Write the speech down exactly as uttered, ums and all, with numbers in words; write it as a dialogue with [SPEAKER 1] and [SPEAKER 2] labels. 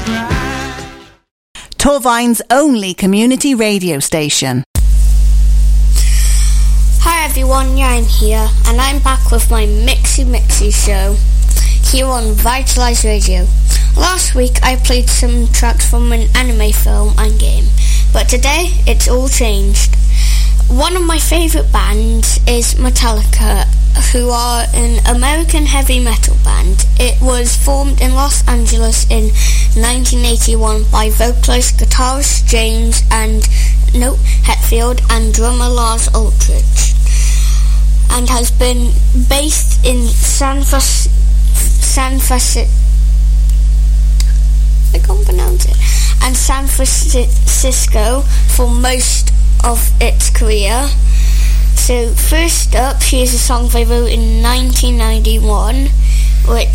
[SPEAKER 1] Torvine's only community radio station.
[SPEAKER 2] Hi everyone, yeah, I'm here, and I'm back with my Mixy Mixy show here on Vitalize Radio. Last week I played some tracks from an anime film and game, but today it's all changed. One of my favourite bands is Metallica, who are an American heavy metal band. It was formed in Los Angeles in nineteen eighty-one by vocalist, guitarist James and no Hetfield and drummer Lars Ulrich, and has been based in San Francisco. San Francisco. I can't pronounce it. And San Francisco for most of its career. So first up, here's a song they wrote in nineteen ninety-one, which